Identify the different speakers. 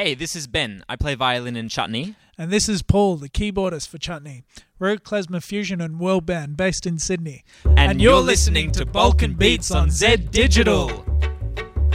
Speaker 1: Hey, this is Ben. I play violin in Chutney.
Speaker 2: And this is Paul, the keyboardist for Chutney. We're a klezmer fusion and world band based in Sydney.
Speaker 1: And you're listening to Balkan Beats on Z Digital.